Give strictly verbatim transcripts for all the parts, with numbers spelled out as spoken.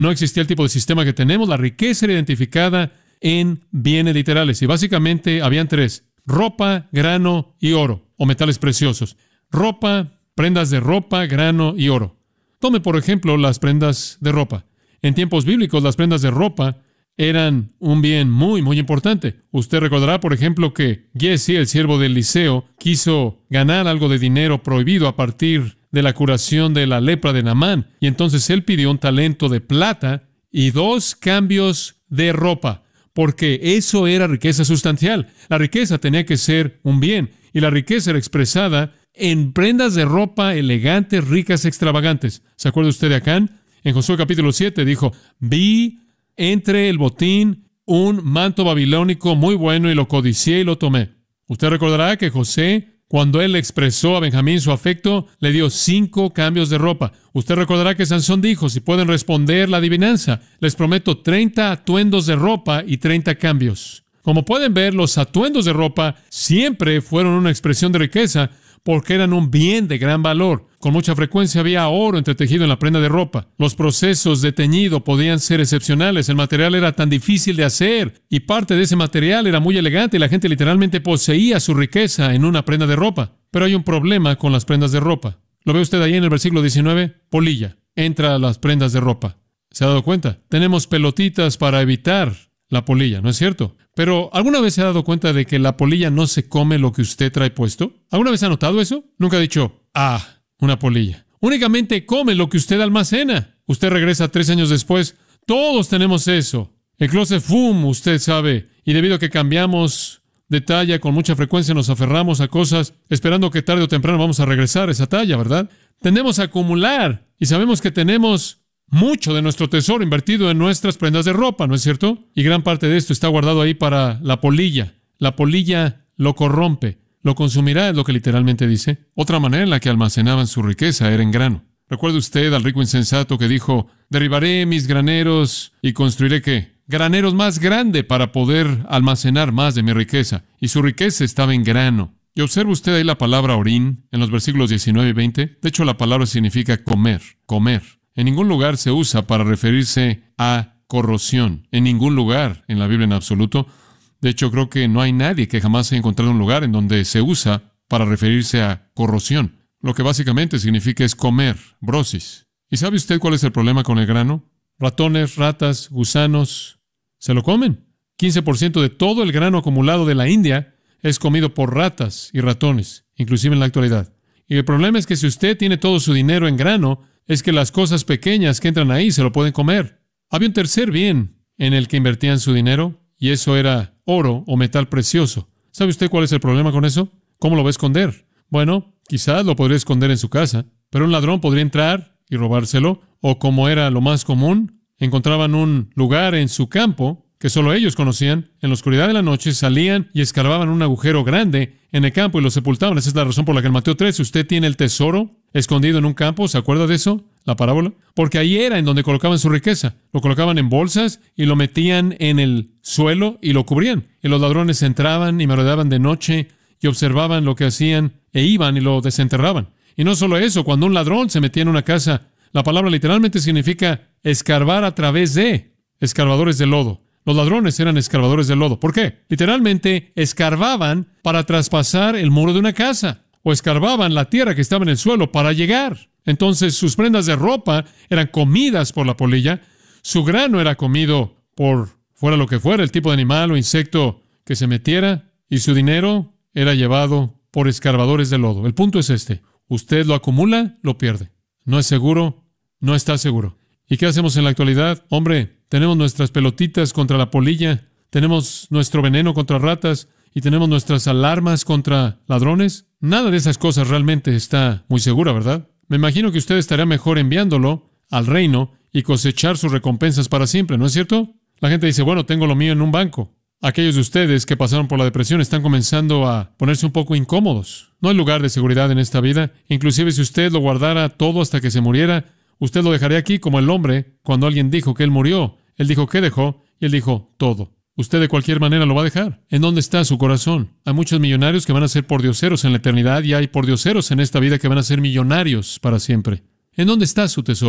No existía el tipo de sistema que tenemos. La riqueza era identificada en bienes literales. Y básicamente habían tres: ropa, grano y oro, o metales preciosos. Ropa, prendas de ropa, grano y oro. Tome, por ejemplo, las prendas de ropa. En tiempos bíblicos, las prendas de ropa eran un bien muy, muy importante. Usted recordará, por ejemplo, que Giezi, el siervo de Eliseo, quiso ganar algo de dinero prohibido a partir de la curación de la lepra de Naamán. Y entonces él pidió un talento de plata y dos cambios de ropa, porque eso era riqueza sustancial. La riqueza tenía que ser un bien, y la riqueza era expresada en prendas de ropa elegantes, ricas, extravagantes. ¿Se acuerda usted de Acán? En Josué capítulo siete dijo: vi entre el botín un manto babilónico muy bueno y lo codicié y lo tomé. Usted recordará que José, cuando él expresó a Benjamín su afecto, le dio cinco cambios de ropa. Usted recordará que Sansón dijo: si pueden responder la adivinanza, les prometo treinta atuendos de ropa y treinta cambios. Como pueden ver, los atuendos de ropa siempre fueron una expresión de riqueza, porque eran un bien de gran valor. Con mucha frecuencia había oro entretejido en la prenda de ropa. Los procesos de teñido podían ser excepcionales. El material era tan difícil de hacer, y parte de ese material era muy elegante, y la gente literalmente poseía su riqueza en una prenda de ropa. Pero hay un problema con las prendas de ropa. ¿Lo ve usted ahí en el versículo diecinueve? Polilla entra a las prendas de ropa. ¿Se ha dado cuenta? Tenemos pelotitas para evitar la polilla, ¿no es cierto? Pero, ¿alguna vez se ha dado cuenta de que la polilla no se come lo que usted trae puesto? ¿Alguna vez ha notado eso? Nunca ha dicho: ah, una polilla. Únicamente come lo que usted almacena. Usted regresa tres años después. Todos tenemos eso. El closet boom, usted sabe. Y debido a que cambiamos de talla con mucha frecuencia, nos aferramos a cosas esperando que tarde o temprano vamos a regresar a esa talla, ¿verdad? Tendemos a acumular y sabemos que tenemos mucho de nuestro tesoro invertido en nuestras prendas de ropa, ¿no es cierto? Y gran parte de esto está guardado ahí para la polilla. La polilla lo corrompe, lo consumirá, es lo que literalmente dice. Otra manera en la que almacenaban su riqueza era en grano. ¿Recuerda usted al rico insensato que dijo: derribaré mis graneros y construiré qué? Graneros más grandes para poder almacenar más de mi riqueza. Y su riqueza estaba en grano. Y observa usted ahí la palabra orín en los versículos diecinueve y veinte. De hecho, la palabra significa comer, comer. En ningún lugar se usa para referirse a corrosión. En ningún lugar en la Biblia en absoluto. De hecho, creo que no hay nadie que jamás haya encontrado un lugar en donde se usa para referirse a corrosión. Lo que básicamente significa es comer, brosis. ¿Y sabe usted cuál es el problema con el grano? Ratones, ratas, gusanos, se lo comen. quince por ciento de todo el grano acumulado de la India es comido por ratas y ratones, inclusive en la actualidad. Y el problema es que si usted tiene todo su dinero en grano, es que las cosas pequeñas que entran ahí se lo pueden comer. Había un tercer bien en el que invertían su dinero, y eso era oro o metal precioso. ¿Sabe usted cuál es el problema con eso? ¿Cómo lo va a esconder? Bueno, quizás lo podría esconder en su casa, pero un ladrón podría entrar y robárselo, o como era lo más común, encontraban un lugar en su campo que solo ellos conocían. En la oscuridad de la noche salían y escarbaban un agujero grande en el campo y lo sepultaban. Esa es la razón por la que en Mateo trece usted tiene el tesoro escondido en un campo. ¿Se acuerda de eso? La parábola. Porque ahí era en donde colocaban su riqueza. Lo colocaban en bolsas y lo metían en el suelo y lo cubrían. Y los ladrones entraban y merodeaban de noche y observaban lo que hacían e iban y lo desenterraban. Y no solo eso, cuando un ladrón se metía en una casa, la palabra literalmente significa escarbar a través de, escarbadores de lodo. Los ladrones eran escarbadores de lodo. ¿Por qué? Literalmente escarbaban para traspasar el muro de una casa, o escarbaban la tierra que estaba en el suelo para llegar. Entonces sus prendas de ropa eran comidas por la polilla, su grano era comido por fuera lo que fuera, el tipo de animal o insecto que se metiera, y su dinero era llevado por escarbadores de lodo. El punto es este: usted lo acumula, lo pierde. No es seguro, no está seguro. ¿Y qué hacemos en la actualidad? Hombre, tenemos nuestras pelotitas contra la polilla, tenemos nuestro veneno contra ratas y tenemos nuestras alarmas contra ladrones. Nada de esas cosas realmente está muy segura, ¿verdad? Me imagino que usted estaría mejor enviándolo al reino y cosechar sus recompensas para siempre, ¿no es cierto? La gente dice: bueno, tengo lo mío en un banco. Aquellos de ustedes que pasaron por la depresión están comenzando a ponerse un poco incómodos. No hay lugar de seguridad en esta vida. Inclusive si usted lo guardara todo hasta que se muriera, usted lo dejaría aquí como el hombre cuando alguien dijo que él murió. Él dijo, ¿qué dejó? Y él dijo, todo. Usted de cualquier manera lo va a dejar. ¿En dónde está su corazón? Hay muchos millonarios que van a ser pordioseros en la eternidad y hay pordioseros en esta vida que van a ser millonarios para siempre. ¿En dónde está su tesoro?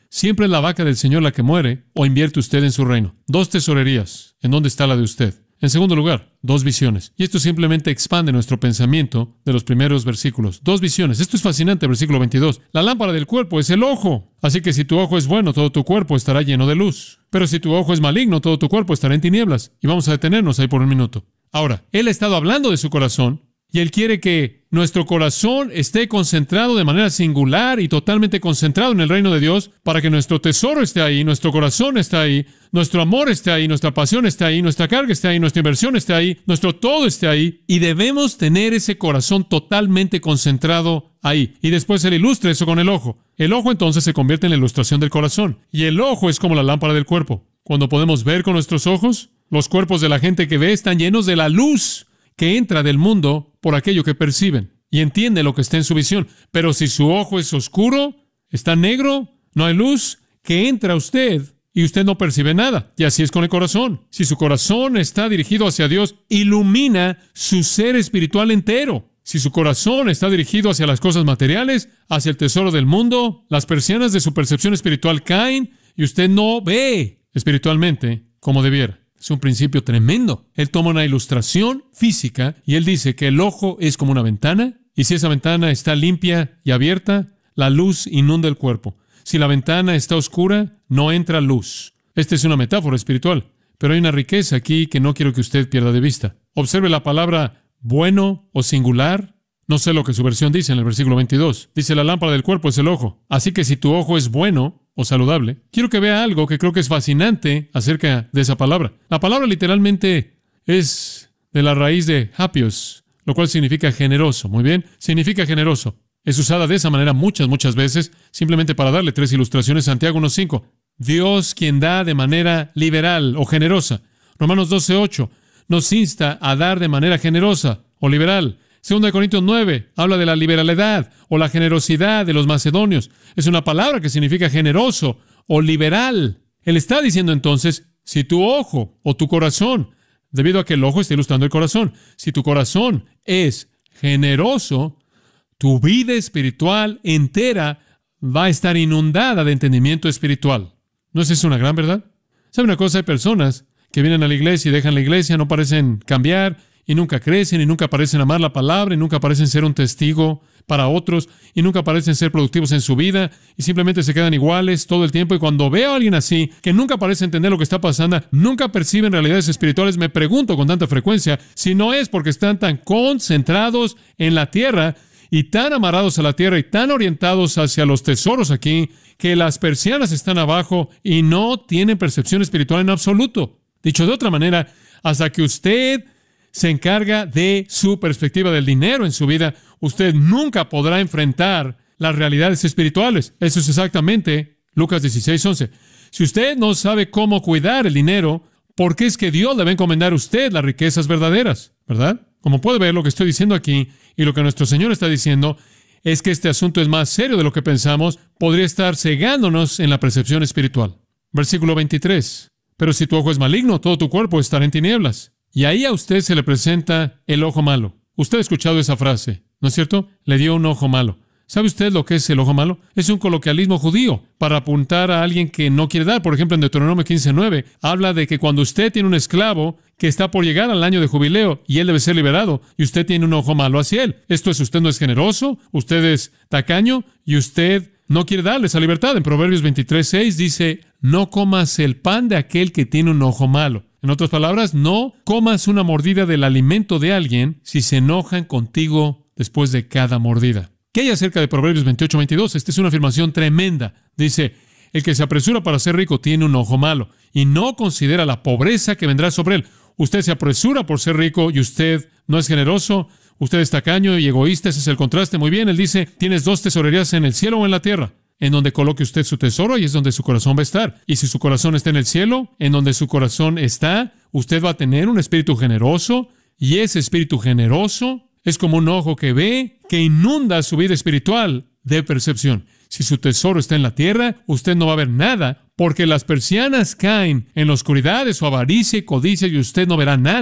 ¿Siempre es la vaca del Señor la que muere o invierte usted en su reino? Dos tesorerías. ¿En dónde está la de usted? En segundo lugar, dos visiones. Y esto simplemente expande nuestro pensamiento de los primeros versículos. Dos visiones. Esto es fascinante, versículo veintidós. La lámpara del cuerpo es el ojo. Así que si tu ojo es bueno, todo tu cuerpo estará lleno de luz. Pero si tu ojo es maligno, todo tu cuerpo estará en tinieblas. Y vamos a detenernos ahí por un minuto. Ahora, Él ha estado hablando de su corazón y Él quiere que nuestro corazón esté concentrado de manera singular y totalmente concentrado en el reino de Dios para que nuestro tesoro esté ahí, nuestro corazón esté ahí, nuestro amor esté ahí, nuestra pasión esté ahí, nuestra carga esté ahí, nuestra inversión esté ahí, nuestro todo esté ahí. Y debemos tener ese corazón totalmente concentrado ahí. Y después Él ilustra eso con el ojo. El ojo entonces se convierte en la ilustración del corazón. Y el ojo es como la lámpara del cuerpo. Cuando podemos ver con nuestros ojos, los cuerpos de la gente que ve están llenos de la luz que entra del mundo por aquello que perciben y entiende lo que está en su visión. Pero si su ojo es oscuro, está negro, no hay luz, que entra a usted y usted no percibe nada. Y así es con el corazón. Si su corazón está dirigido hacia Dios, ilumina su ser espiritual entero. Si su corazón está dirigido hacia las cosas materiales, hacia el tesoro del mundo, las persianas de su percepción espiritual caen y usted no ve espiritualmente como debiera. Es un principio tremendo. Él toma una ilustración física y él dice que el ojo es como una ventana y si esa ventana está limpia y abierta, la luz inunda el cuerpo. Si la ventana está oscura, no entra luz. Esta es una metáfora espiritual, pero hay una riqueza aquí que no quiero que usted pierda de vista. Observe la palabra bueno o singular. No sé lo que su versión dice en el versículo veintidós. Dice, la lámpara del cuerpo es el ojo. Así que si tu ojo es bueno o saludable, quiero que vea algo que creo que es fascinante acerca de esa palabra. La palabra literalmente es de la raíz de hapios, lo cual significa generoso. Muy bien, significa generoso. Es usada de esa manera muchas, muchas veces, simplemente para darle tres ilustraciones. Santiago uno cinco. Dios quien da de manera liberal o generosa. Romanos doce ocho. Nos insta a dar de manera generosa o liberal. Segunda de Corintios nueve habla de la liberalidad o la generosidad de los macedonios. Es una palabra que significa generoso o liberal. Él está diciendo entonces, si tu ojo o tu corazón, debido a que el ojo está ilustrando el corazón, si tu corazón es generoso, tu vida espiritual entera va a estar inundada de entendimiento espiritual. ¿No es eso una gran verdad? ¿Sabe una cosa? Hay personas que vienen a la iglesia y dejan la iglesia, no parecen cambiar, y nunca crecen, y nunca parecen amar la palabra, y nunca parecen ser un testigo para otros, y nunca parecen ser productivos en su vida, y simplemente se quedan iguales todo el tiempo. Y cuando veo a alguien así, que nunca parece entender lo que está pasando, nunca perciben realidades espirituales, me pregunto con tanta frecuencia si no es porque están tan concentrados en la tierra, y tan amarrados a la tierra, y tan orientados hacia los tesoros aquí, que las persianas están abajo, y no tienen percepción espiritual en absoluto. Dicho de otra manera, hasta que usted se encarga de su perspectiva del dinero en su vida, usted nunca podrá enfrentar las realidades espirituales. Eso es exactamente Lucas dieciséis once. Si usted no sabe cómo cuidar el dinero, ¿por qué es que Dios le va a encomendar a usted las riquezas verdaderas? ¿Verdad? Como puede ver, lo que estoy diciendo aquí y lo que nuestro Señor está diciendo es que este asunto es más serio de lo que pensamos. Podría estar cegándonos en la percepción espiritual. Versículo veintitrés. Pero si tu ojo es maligno, todo tu cuerpo estará en tinieblas. Y ahí a usted se le presenta el ojo malo. Usted ha escuchado esa frase, ¿no es cierto? Le dio un ojo malo. ¿Sabe usted lo que es el ojo malo? Es un coloquialismo judío para apuntar a alguien que no quiere dar. Por ejemplo, en Deuteronomio quince nueve habla de que cuando usted tiene un esclavo que está por llegar al año de jubileo y él debe ser liberado y usted tiene un ojo malo hacia él. Esto es, usted no es generoso, usted es tacaño y usted no quiere darle esa libertad. En Proverbios veintitrés seis dice, no comas el pan de aquel que tiene un ojo malo. En otras palabras, no comas una mordida del alimento de alguien si se enojan contigo después de cada mordida. ¿Qué hay acerca de Proverbios veintiocho veintidós? Esta es una afirmación tremenda. Dice, el que se apresura para ser rico tiene un ojo malo y no considera la pobreza que vendrá sobre él. Usted se apresura por ser rico y usted no es generoso. Usted es tacaño y egoísta. Ese es el contraste. Muy bien, él dice, tienes dos tesorerías en el cielo o en la tierra. En donde coloque usted su tesoro, y es donde su corazón va a estar. Y si su corazón está en el cielo, en donde su corazón está, usted va a tener un espíritu generoso, y ese espíritu generoso es como un ojo que ve, que inunda su vida espiritual de percepción. Si su tesoro está en la tierra, usted no va a ver nada, porque las persianas caen en la oscuridad de su avaricia y codicia, y usted no verá nada,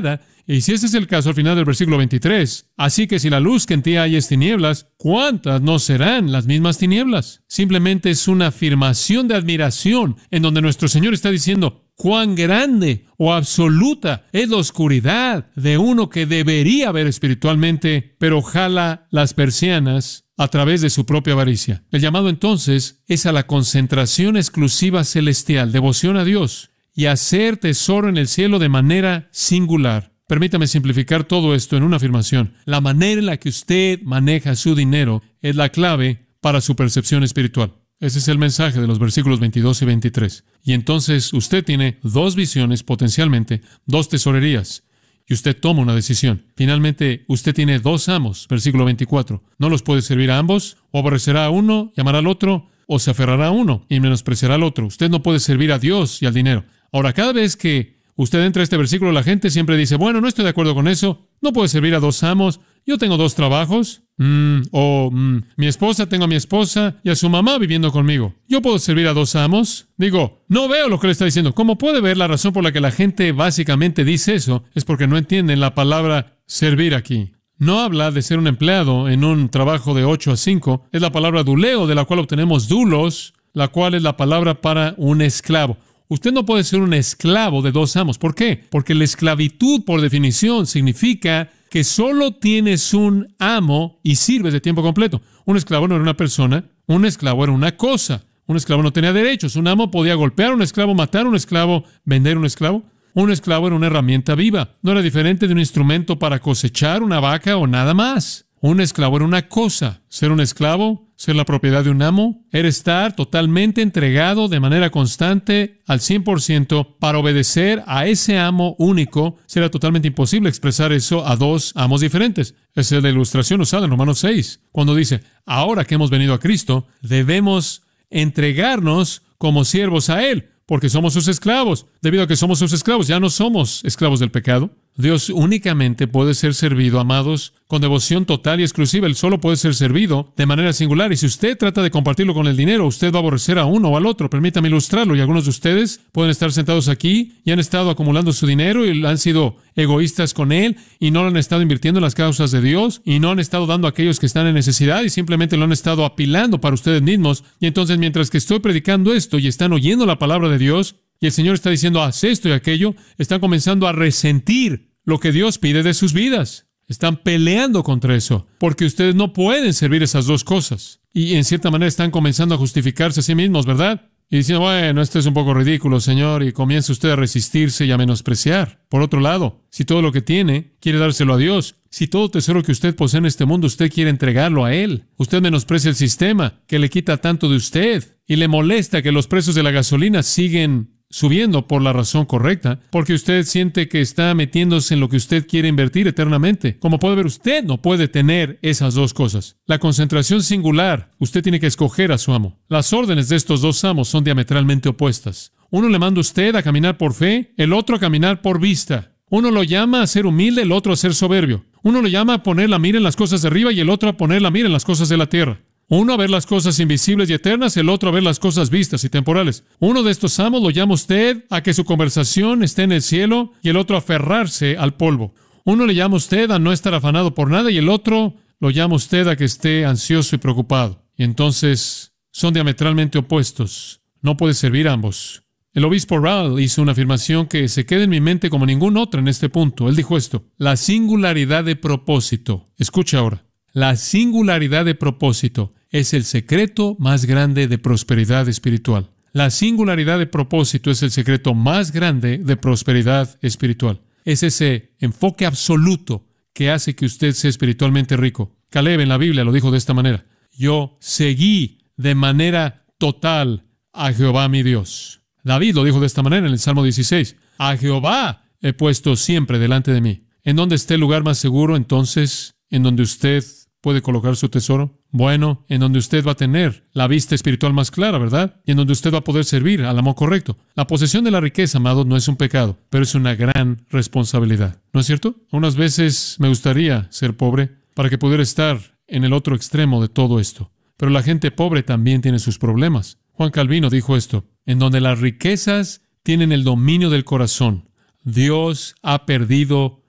Y si ese es el caso, al final del versículo veintitrés, así que si la luz que en ti hay es tinieblas, ¿cuántas no serán las mismas tinieblas? Simplemente es una afirmación de admiración en donde nuestro Señor está diciendo, cuán grande o absoluta es la oscuridad de uno que debería ver espiritualmente, pero jala las persianas a través de su propia avaricia. El llamado entonces es a la concentración exclusiva celestial, devoción a Dios y hacer tesoro en el cielo de manera singular. Permítame simplificar todo esto en una afirmación. La manera en la que usted maneja su dinero es la clave para su percepción espiritual. Ese es el mensaje de los versículos veintidós y veintitrés. Y entonces usted tiene dos visiones, potencialmente, dos tesorerías. Y usted toma una decisión. Finalmente, usted tiene dos amos, versículo veinticuatro. No los puede servir a ambos, o aborrecerá a uno, y amará al otro, o se aferrará a uno y menospreciará al otro. Usted no puede servir a Dios y al dinero. Ahora, cada vez que usted entra a este versículo, la gente siempre dice, bueno, no estoy de acuerdo con eso. No puede servir a dos amos. Yo tengo dos trabajos. Mm, o mm, mi esposa, tengo a mi esposa y a su mamá viviendo conmigo. ¿Yo puedo servir a dos amos? Digo, no veo lo que le está diciendo. Como puede ver, la razón por la que la gente básicamente dice eso es porque no entienden la palabra servir aquí. No habla de ser un empleado en un trabajo de ocho a cinco. Es la palabra duleo, de la cual obtenemos dulos, la cual es la palabra para un esclavo. Usted no puede ser un esclavo de dos amos. ¿Por qué? Porque la esclavitud, por definición, significa que solo tienes un amo y sirves de tiempo completo. Un esclavo no era una persona, un esclavo era una cosa. Un esclavo no tenía derechos. Un amo podía golpear a un esclavo, matar a un esclavo, vender a un esclavo. Un esclavo era una herramienta viva. No era diferente de un instrumento para cosechar una vaca o nada más. Un esclavo era una cosa. Ser un esclavo, ser la propiedad de un amo, era estar totalmente entregado de manera constante al cien por ciento para obedecer a ese amo único. Será totalmente imposible expresar eso a dos amos diferentes. Esa es la ilustración usada en Romanos seis, cuando dice, ahora que hemos venido a Cristo, debemos entregarnos como siervos a Él, porque somos sus esclavos. Debido a que somos sus esclavos, ya no somos esclavos del pecado. Dios únicamente puede ser servido, amados, con devoción total y exclusiva. Él solo puede ser servido de manera singular. Y si usted trata de compartirlo con el dinero, usted va a aborrecer a uno o al otro. Permítame ilustrarlo. Y algunos de ustedes pueden estar sentados aquí y han estado acumulando su dinero y han sido egoístas con él y no lo han estado invirtiendo en las causas de Dios y no han estado dando a aquellos que están en necesidad y simplemente lo han estado apilando para ustedes mismos. Y entonces, mientras que estoy predicando esto y están oyendo la palabra de Dios, y el Señor está diciendo, haz esto y aquello, están comenzando a resentir lo que Dios pide de sus vidas. Están peleando contra eso, porque ustedes no pueden servir esas dos cosas. Y en cierta manera están comenzando a justificarse a sí mismos, ¿verdad? Y diciendo, bueno, esto es un poco ridículo, Señor, y comienza usted a resistirse y a menospreciar. Por otro lado, si todo lo que tiene, quiere dárselo a Dios. Si todo tesoro que usted posee en este mundo, usted quiere entregarlo a Él. Usted menosprecia el sistema que le quita tanto de usted y le molesta que los precios de la gasolina siguen subiendo por la razón correcta, porque usted siente que está metiéndose en lo que usted quiere invertir eternamente. Como puede ver, usted no puede tener esas dos cosas. La concentración singular, usted tiene que escoger a su amo. Las órdenes de estos dos amos son diametralmente opuestas. Uno le manda a usted a caminar por fe, el otro a caminar por vista. Uno lo llama a ser humilde, el otro a ser soberbio. Uno lo llama a poner la mira en las cosas de arriba y el otro a poner la mira en las cosas de la tierra. Uno a ver las cosas invisibles y eternas, el otro a ver las cosas vistas y temporales. Uno de estos amos lo llama usted a que su conversación esté en el cielo y el otro a aferrarse al polvo. Uno le llama usted a no estar afanado por nada y el otro lo llama usted a que esté ansioso y preocupado. Y entonces son diametralmente opuestos. No puede servir a ambos. El obispo Rowell hizo una afirmación que se queda en mi mente como ningún otro en este punto. Él dijo esto: la singularidad de propósito. Escucha ahora. La singularidad de propósito es el secreto más grande de prosperidad espiritual. La singularidad de propósito es el secreto más grande de prosperidad espiritual. Es ese enfoque absoluto que hace que usted sea espiritualmente rico. Caleb en la Biblia lo dijo de esta manera: yo seguí de manera total a Jehová mi Dios. David lo dijo de esta manera en el Salmo dieciséis: a Jehová he puesto siempre delante de mí. ¿En dónde está el lugar más seguro entonces? ¿En donde usted puede colocar su tesoro? Bueno, en donde usted va a tener la vista espiritual más clara, ¿verdad? Y en donde usted va a poder servir al amo correcto. La posesión de la riqueza, amados, no es un pecado, pero es una gran responsabilidad. ¿No es cierto? Unas veces me gustaría ser pobre para que pudiera estar en el otro extremo de todo esto. Pero la gente pobre también tiene sus problemas. Juan Calvino dijo esto: en donde las riquezas tienen el dominio del corazón, Dios ha perdido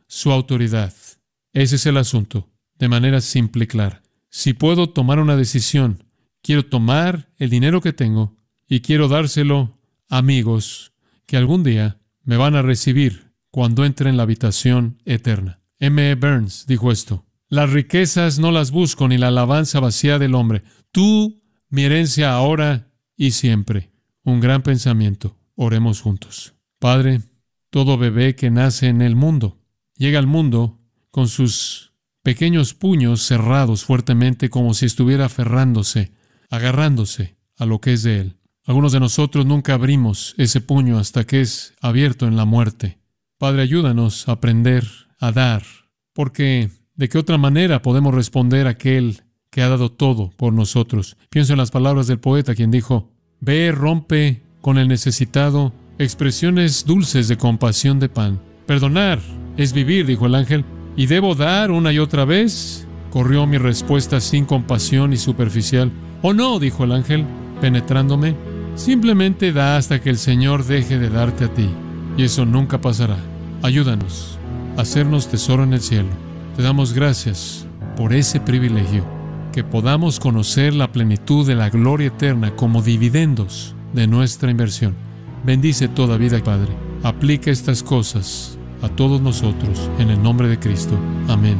su autoridad. Ese es el asunto, de manera simple y clara. Si puedo tomar una decisión, quiero tomar el dinero que tengo y quiero dárselo a amigos que algún día me van a recibir cuando entre en la habitación eterna. M. Burns dijo esto: las riquezas no las busco, ni la alabanza vacía del hombre. Tú, mi herencia ahora y siempre. Un gran pensamiento. Oremos juntos. Padre, todo bebé que nace en el mundo llega al mundo con sus pequeños puños cerrados fuertemente, como si estuviera aferrándose, agarrándose a lo que es de él. Algunos de nosotros nunca abrimos ese puño hasta que es abierto en la muerte. Padre, ayúdanos a aprender a dar, porque ¿de qué otra manera podemos responder a aquel que ha dado todo por nosotros? Pienso en las palabras del poeta, quien dijo: ve, rompe con el necesitado expresiones dulces de compasión de pan. Perdonar es vivir, dijo el ángel. ¿Y debo dar una y otra vez? Corrió mi respuesta sin compasión y superficial. «Oh no», dijo el ángel, penetrándome. «Simplemente da hasta que el Señor deje de darte a ti. Y eso nunca pasará. Ayúdanos a hacernos tesoro en el cielo. Te damos gracias por ese privilegio, que podamos conocer la plenitud de la gloria eterna como dividendos de nuestra inversión. Bendice toda vida, Padre. Aplica estas cosas a todos nosotros, en el nombre de Cristo. Amén.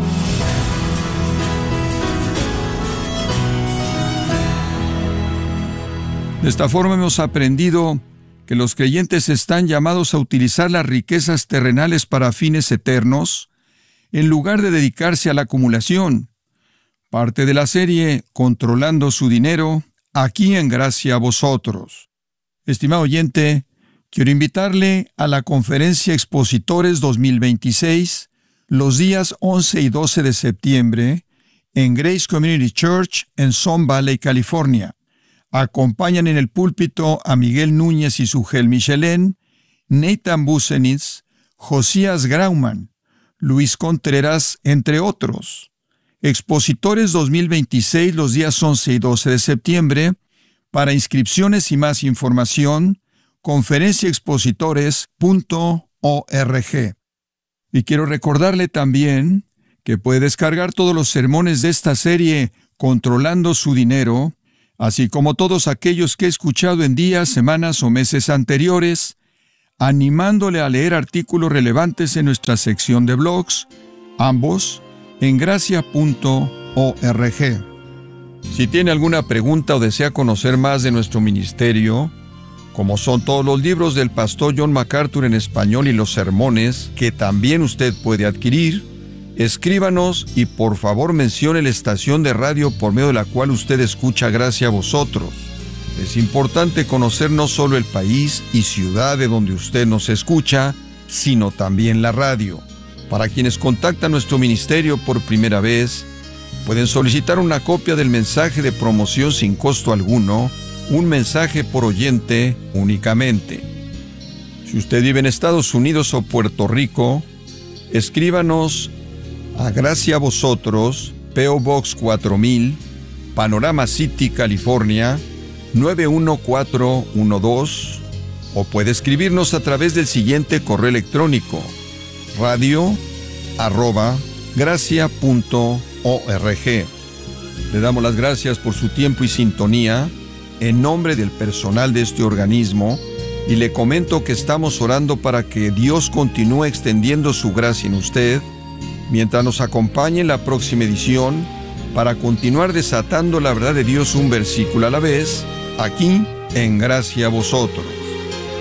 De esta forma hemos aprendido que los creyentes están llamados a utilizar las riquezas terrenales para fines eternos, en lugar de dedicarse a la acumulación. Parte de la serie Controlando su dinero, aquí en Gracia a Vosotros. Estimado oyente, quiero invitarle a la Conferencia Expositores dos mil veintiséis, los días once y doce de septiembre, en Grace Community Church en Sun Valley, California. Acompañan en el púlpito a Miguel Núñez y Sugel Michelén, Nathan Busenitz, Josías Grauman, Luis Contreras, entre otros. Expositores dos mil veintiséis, los días once y doce de septiembre. Para inscripciones y más información, conferencia expositores punto org. Y quiero recordarle también que puede descargar todos los sermones de esta serie Controlando su dinero, así como todos aquellos que he escuchado en días, semanas o meses anteriores, animándole a leer artículos relevantes en nuestra sección de blogs, ambos en gracia punto org. Si tiene alguna pregunta o desea conocer más de nuestro ministerio, como son todos los libros del pastor John MacArthur en español y los sermones que también usted puede adquirir, escríbanos y por favor mencione la estación de radio por medio de la cual usted escucha Gracia a Vosotros. Es importante conocer no solo el país y ciudad de donde usted nos escucha, sino también la radio. Para quienes contactan nuestro ministerio por primera vez, pueden solicitar una copia del mensaje de promoción sin costo alguno, un mensaje por oyente únicamente. Si usted vive en Estados Unidos o Puerto Rico, escríbanos a Gracia a Vosotros, P O Box cuatro mil, Panorama City, California, nueve uno cuatro uno dos, o puede escribirnos a través del siguiente correo electrónico: radio arroba gracia punto org. Le damos las gracias por su tiempo y sintonía en nombre del personal de este organismo, y le comento que estamos orando para que Dios continúe extendiendo su gracia en usted, mientras nos acompañe en la próxima edición para continuar desatando la verdad de Dios un versículo a la vez, aquí en Gracia a Vosotros.